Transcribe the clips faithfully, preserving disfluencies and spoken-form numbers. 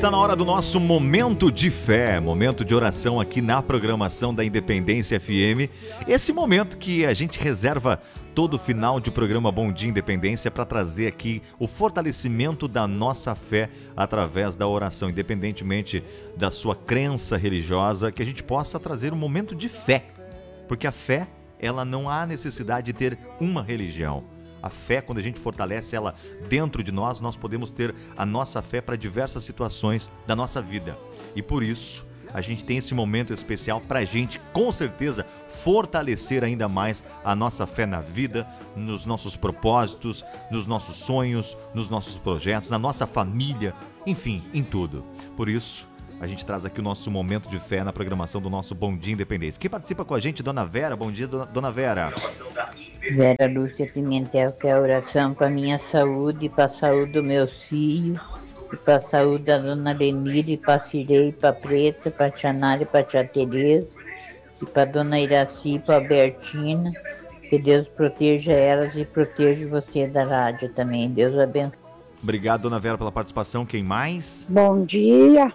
Está na hora do nosso momento de fé, momento de oração aqui na programação da Independência F M. Esse momento que a gente reserva todo final de programa Bom Dia Independência para trazer aqui o fortalecimento da nossa fé através da oração, independentemente da sua crença religiosa, que a gente possa trazer um momento de fé, porque a fé, ela não há necessidade de ter uma religião. A fé, quando a gente fortalece ela dentro de nós, nós podemos ter a nossa fé para diversas situações da nossa vida. E por isso, a gente tem esse momento especial para a gente, com certeza, fortalecer ainda mais a nossa fé na vida, nos nossos propósitos, nos nossos sonhos, nos nossos projetos, na nossa família, enfim, em tudo. Por isso, a gente traz aqui o nosso momento de fé na programação do nosso Bom Dia Independência. Quem participa com a gente, Dona Vera. Bom dia, Dona Vera. Vera Lúcia Pimentel, que é a oração para a minha saúde, para a saúde dos meus filhos, e para a saúde da Dona Lenire, para a Cirei, para a Preta, para a Tia Nália, para a Tia Tereza, e para a Dona Iraci, para a Bertina. Que Deus proteja elas e proteja você da rádio também. Deus abençoe. Obrigado, Dona Vera, pela participação. Quem mais? Bom dia.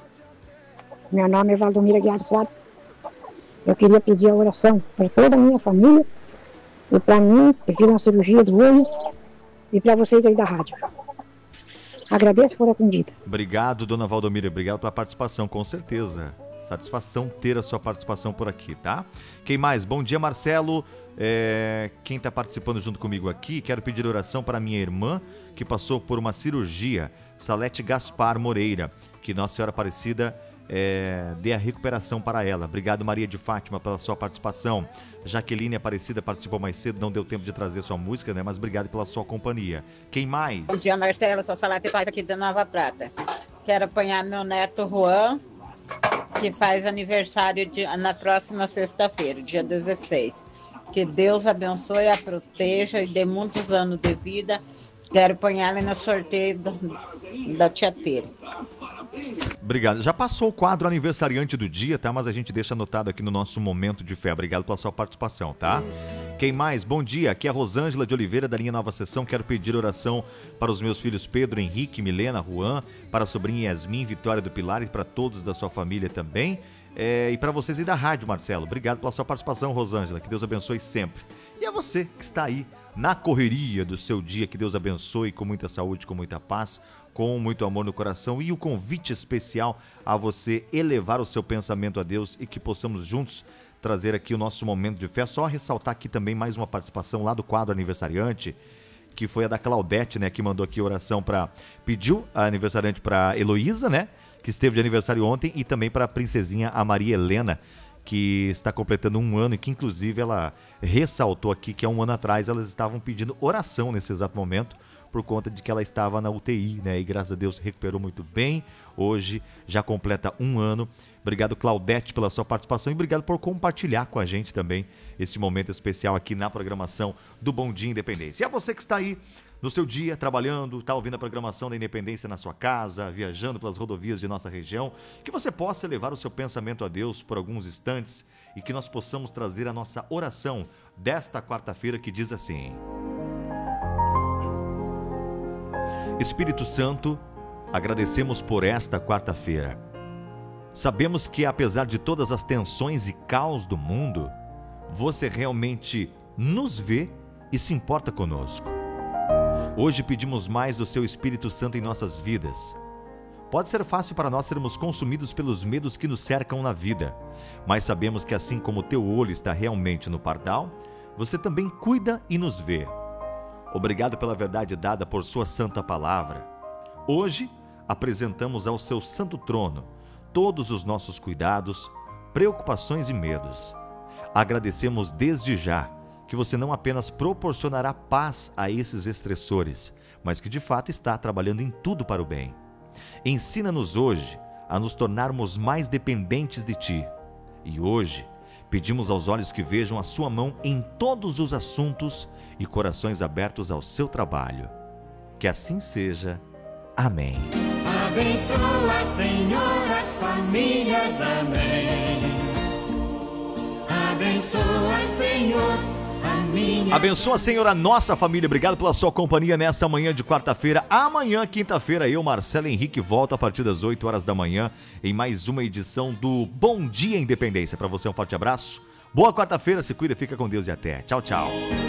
Meu nome é Valdomiro Aguiar Flávio. Eu queria pedir a oração para toda a minha família e para mim, que fiz uma cirurgia do olho, e para vocês aí da rádio. Agradeço por atendida. Obrigado, Dona Valdomiro. Obrigado pela participação, com certeza. Satisfação ter a sua participação por aqui, tá? Quem mais? Bom dia, Marcelo. É... Quem está participando junto comigo aqui, quero pedir oração para minha irmã, que passou por uma cirurgia, Salete Gaspar Moreira. Que Nossa Senhora Aparecida É, dê a recuperação para ela. Obrigado, Maria de Fátima, pela sua participação. Jaqueline Aparecida participou mais cedo, não deu tempo de trazer sua música, né? Mas obrigado pela sua companhia. Quem mais? Bom dia, Marcelo, sou Salete Paz aqui da Nova Prata. Quero apanhar meu neto Juan, que faz aniversário de, na próxima sexta-feira, dia dezesseis. Que Deus abençoe, a proteja e dê muitos anos de vida. Quero apanhar ele no sorteio do, da Tia Tere. Obrigado. Já passou o quadro aniversariante do dia, tá? Mas a gente deixa anotado aqui no nosso momento de fé. Obrigado pela sua participação, tá? Quem mais? Bom dia. Aqui é a Rosângela de Oliveira, da linha Nova Sessão. Quero pedir oração para os meus filhos Pedro, Henrique, Milena, Juan, para a sobrinha Yasmin, Vitória do Pilar e para todos da sua família também. É, e para vocês aí da rádio, Marcelo. Obrigado pela sua participação, Rosângela. Que Deus abençoe sempre. E a você que está aí na correria do seu dia, que Deus abençoe com muita saúde, com muita paz, com muito amor no coração, e o convite especial a você elevar o seu pensamento a Deus e que possamos juntos trazer aqui o nosso momento de fé. Só ressaltar aqui também mais uma participação lá do quadro aniversariante, que foi a da Claudete, né, que mandou aqui oração para, pediu a aniversariante para Heloísa, né, que esteve de aniversário ontem, e também para a princesinha a Maria Helena, que está completando um ano e que inclusive ela ressaltou aqui que há um ano atrás elas estavam pedindo oração nesse exato momento, por conta de que ela estava na U T I, né? E graças a Deus se recuperou muito bem. Hoje já completa um ano. Obrigado, Claudete, pela sua participação e obrigado por compartilhar com a gente também esse momento especial aqui na programação do Bom Dia Independência. E a você que está aí no seu dia, trabalhando, está ouvindo a programação da Independência na sua casa, viajando pelas rodovias de nossa região, que você possa elevar o seu pensamento a Deus por alguns instantes e que nós possamos trazer a nossa oração desta quarta-feira, que diz assim: Espírito Santo, agradecemos por esta quarta-feira. Sabemos que, apesar de todas as tensões e caos do mundo, você realmente nos vê e se importa conosco. Hoje pedimos mais do seu Espírito Santo em nossas vidas. Pode ser fácil para nós sermos consumidos pelos medos que nos cercam na vida, mas sabemos que assim como o teu olho está realmente no pardal, você também cuida e nos vê. Obrigado pela verdade dada por sua santa palavra. Hoje, apresentamos ao seu santo trono todos os nossos cuidados, preocupações e medos. Agradecemos desde já que você não apenas proporcionará paz a esses estressores, mas que de fato está trabalhando em tudo para o bem. Ensina-nos hoje a nos tornarmos mais dependentes de Ti. E hoje, pedimos aos olhos que vejam a sua mão em todos os assuntos e corações abertos ao seu trabalho. Que assim seja. Amém. Abençoa, Senhor, as famílias. Amém. Abençoa, Senhor, a família. Abençoa, Senhor, a nossa família. Obrigado pela sua companhia nessa manhã de quarta-feira. Amanhã, quinta-feira, eu, Marcelo Henrique, volto a partir das oito horas da manhã em mais uma edição do Bom Dia Independência. Para você, um forte abraço. Boa quarta-feira, se cuida, fica com Deus e até. Tchau, tchau.